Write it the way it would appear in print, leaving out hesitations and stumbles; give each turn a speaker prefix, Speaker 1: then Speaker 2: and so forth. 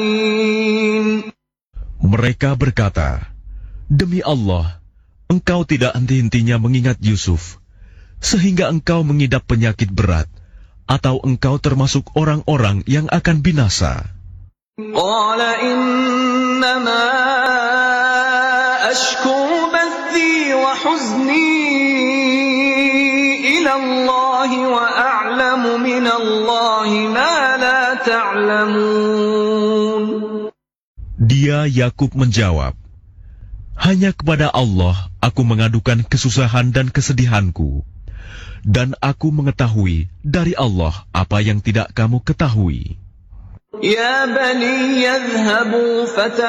Speaker 1: Mereka berkata, "Demi Allah, engkau tidak henti-hentinya mengingat Yusuf, sehingga engkau mengidap penyakit berat, atau engkau termasuk orang-orang yang akan binasa."
Speaker 2: Qala innama ashku bathi wa huzni ila Allah wa a'lamu min Allah ma la ta'lamun.
Speaker 1: Dia Yakub menjawab, "Hanya kepada Allah aku mengadukan kesusahan dan kesedihanku, dan aku mengetahui dari Allah apa yang tidak kamu ketahui."
Speaker 2: Ya bani yadhhabu